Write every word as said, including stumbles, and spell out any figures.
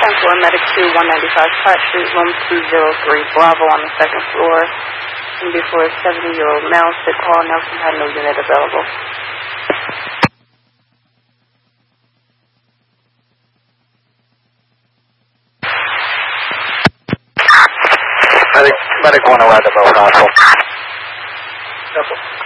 ten four, Medic two, one ninety-five Pratt Street, room two oh three, Bravo on the second floor. And before a seventy-year-old male, sick call, Nelson had no unit available. Medic, medic one arrived at Mount Hospital. Couple.